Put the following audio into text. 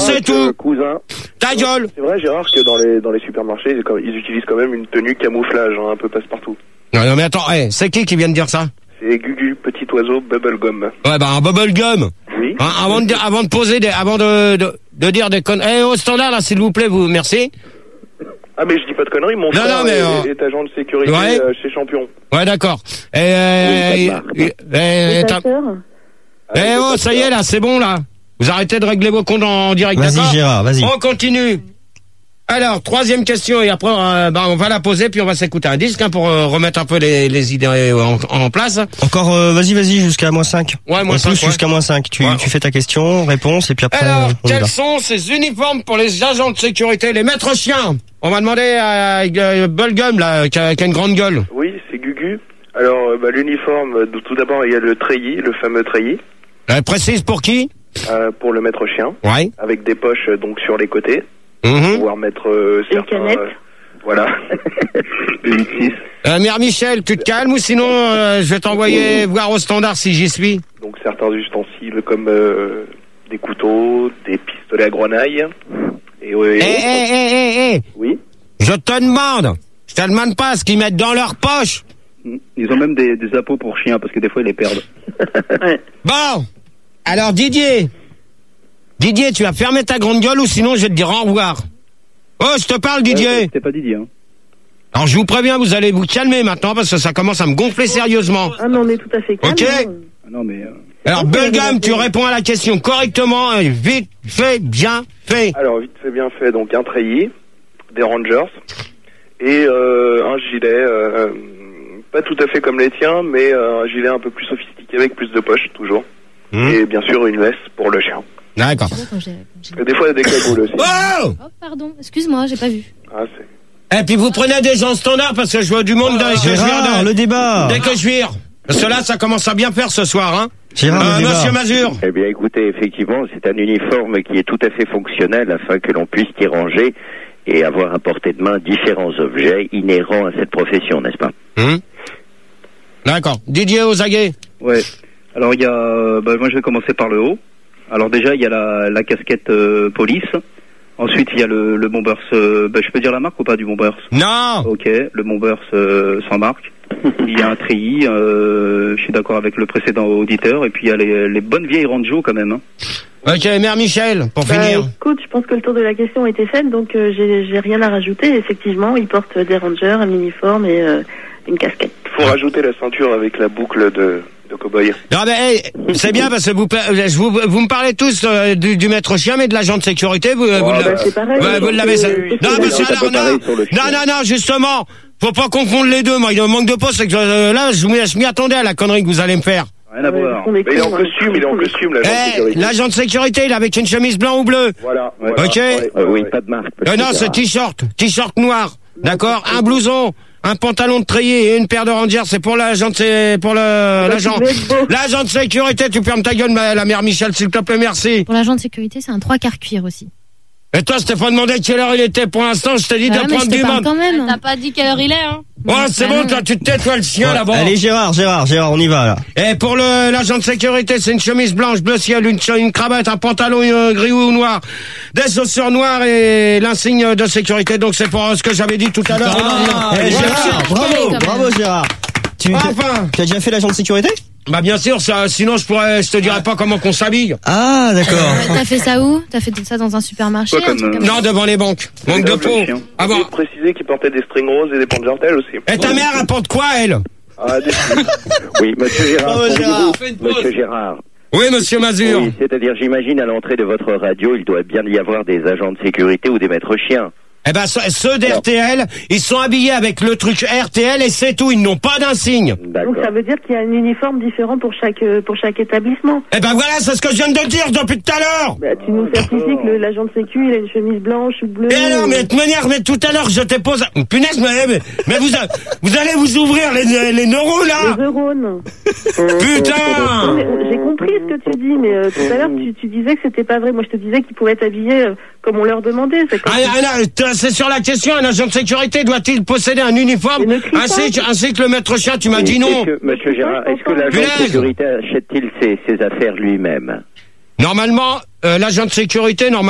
c'est tout. Cousin. Ta gueule. C'est vrai, Gérard, que dans les supermarchés, ils utilisent quand même une tenue camouflage, un peu passe-partout. Non, mais attends, c'est qui vient de dire ça? C'est Gugu, petit oiseau, bubblegum. Ouais, un bubblegum. Oui. Hein, avant de dire des conneries. Au standard, là, s'il vous plaît, merci. Ah, mais je dis pas de conneries, mon frère est agent de sécurité chez Champion. Ouais, d'accord. Ça y est, là, c'est bon, là. Vous arrêtez de régler vos comptes en direct, vas-y, d'accord? Gérard, vas-y. On continue. Alors, troisième question, et après, on va la poser, puis on va s'écouter un disque, pour remettre un peu les idées en place. Encore, vas-y, jusqu'à -5. Ouais, -5. Jusqu'à -5. Tu fais ta question, réponse, et puis après, alors, quels sont ces uniformes pour les agents de sécurité, les maîtres chiens? On va demander à Bubblegum, là, qui a une grande gueule. Oui, c'est Gugu. Alors, l'uniforme, tout d'abord, il y a le treillis, le fameux treillis. Précise pour qui? Pour le maître chien. Ouais. Avec des poches, donc, sur les côtés. Pour pouvoir mettre certains... canettes. Voilà. Mère Michel, tu te calmes ou sinon je vais t'envoyer voir au standard si j'y suis. Donc certains ustensiles comme des couteaux, des pistolets à grenaille. Oui. Je te demande pas ce qu'ils mettent dans leur poche. Ils ont même des appos pour chiens parce que des fois ils les perdent. Ouais. Bon, alors Didier, tu vas fermer ta grande gueule ou sinon je vais te dire au revoir. Oh, je te parle, Didier. C'était pas Didier. Hein. Alors je vous préviens, vous allez vous calmer maintenant parce que ça commence à me gonfler sérieusement. Ah mais on est tout à fait calme. Ok. Ah non mais. Alors Bubblegum, tu réponds à la question correctement, vite fait, bien fait. Alors vite fait, bien fait. Donc un treillis, des Rangers et un gilet, pas tout à fait comme les tiens, mais un gilet un peu plus sophistiqué avec plus de poches toujours. Et bien sûr une veste pour le chien. D'accord. Des fois il y a des cagoules aussi. Oh, pardon, excuse-moi, j'ai pas vu. Ah c'est. Et puis vous prenez des gens standards parce que je vois du monde dès que je vire. Le débat. Dès que je vire. Parce que là, ça commence à bien faire ce soir, hein. Gérard, Monsieur Mazur. Eh bien, écoutez, effectivement, c'est un uniforme qui est tout à fait fonctionnel afin que l'on puisse y ranger et avoir à portée de main différents objets inhérents à cette profession, n'est-ce pas? D'accord. Didier Ozaguet. Ouais. Alors il y a, moi je vais commencer par le haut. Alors déjà il y a la casquette police. Ensuite il y a le Bombers. Je peux dire la marque ou pas du Bombers? Non. Ok, le Bombers sans marque. Il y a un treillis. Je suis d'accord avec le précédent auditeur. Et puis il y a les bonnes vieilles Ranjo quand même. Hein. Ok, Mère Michel, pour finir. Écoute, je pense que le tour de la question a été fait, donc j'ai rien à rajouter. Effectivement, ils portent des Rangers, un uniforme et une casquette. Faut rajouter la ceinture avec la boucle de cow-boy. Non mais c'est bien parce que vous me parlez tous du maître chien, mais de l'agent de sécurité, vous l'avez. Non, justement, faut pas confondre les deux. Moi, il me manque de poste, c'est que là, je m'y attendais à la connerie que vous allez me faire. Rien à voir. Mais il est en costume, l'agent de sécurité. L'agent de sécurité, il est avec une chemise blanc ou bleu. Voilà. Ok. Oui, pas de marque. Non, c'est t-shirt noir. D'accord, un blouson. Un pantalon de treillis et une paire de Rangers, c'est pour l'agent de sécurité. Tu fermes ta gueule, la mère Michel, s'il te plaît, merci. Pour l'agent de sécurité, c'est un 3/4 cuir aussi. Et toi, je t'ai pas demandé quelle heure il était pour l'instant, je t'ai dit de prendre du monde. Quand même. T'as pas dit quelle heure il est, hein. Ouais, c'est bon, toi, tu te tais, toi, le chien, là-bas. Allez, Gérard, on y va, là. Et pour l'agent de sécurité, c'est une chemise blanche, bleu ciel, une cravate, un pantalon gris ou noir, des chaussures noires et l'insigne de sécurité. Donc, c'est pour ce que j'avais dit tout à l'heure. Gérard, bravo, Gérard. Tu as déjà fait l'agent de sécurité? Bah bien sûr, sinon je te dirais pas comment qu'on s'habille. Ah d'accord. T'as fait ça où? T'as fait ça dans un supermarché? Non, devant les banques. Manque de peau. Ah bon. Préciser qu'il portait des strings roses et des pantes jartelles aussi. Et ta mère apporte quoi, elle? Oui, monsieur Gérard. Monsieur Gérard. Oui, monsieur Mazur. Oui, c'est-à-dire, j'imagine, à l'entrée de votre radio, il doit bien y avoir des agents de sécurité ou des maîtres chiens. Eh ben, ceux d'RTL, ils sont habillés avec le truc RTL et c'est tout, ils n'ont pas d'insigne. Donc ça veut dire qu'il y a un uniforme différent pour chaque établissement. Eh ben voilà, c'est ce que je viens de dire depuis tout à l'heure. Bah, tu nous certifies que l'agent de sécu, il a une chemise blanche ou bleue. Eh non, mais de manière, mais tout à l'heure, je te pose... Punaise, mais vous allez vous ouvrir les neurones, là. Les neurones. Putain. J'ai compris ce que tu dis, mais tout à l'heure, tu disais que c'était pas vrai. Moi, je te disais qu'ils pouvaient être habillés comme on leur demandait. C'est sur la question, un agent de sécurité doit-il posséder un uniforme ainsi que le maître chien? Tu m'as dit non. Monsieur Gérard, est-ce que l'agent de sécurité achète-t-il ses affaires lui-même? Normalement, l'agent de sécurité,